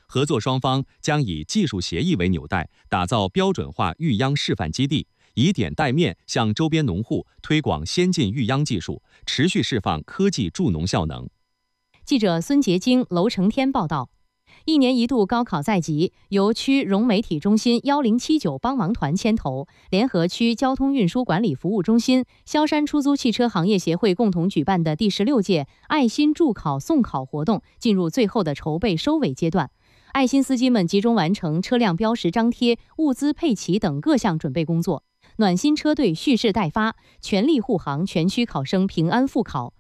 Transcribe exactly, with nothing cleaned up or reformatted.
合作双方将以技术协议为纽带，打造标准化育秧示范基地，以点带面向周边农户推广先进育秧技术，持续释放科技助农效能。 记者孙杰京、娄成天报道。一年一度高考在即，由区融媒体中心幺零七九帮忙团牵头，联合区交通运输管理服务中心、萧山出租汽车行业协会共同举办的第十六届爱心助考送考活动进入最后的筹备收尾阶段。爱心司机们集中完成车辆标识张贴、物资配齐等各项准备工作。暖心车队蓄势待发，全力护航全区考生平安复考。